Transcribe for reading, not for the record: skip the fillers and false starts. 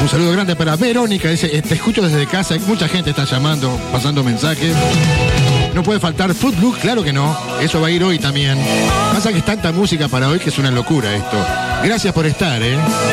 Un saludo grande para Verónica, dice, te escucho desde casa, mucha gente está llamando, pasando mensajes. No puede faltar Footlook, claro que no, eso va a ir hoy también. Pasa que es tanta música para hoy que es una locura esto. Gracias por estar,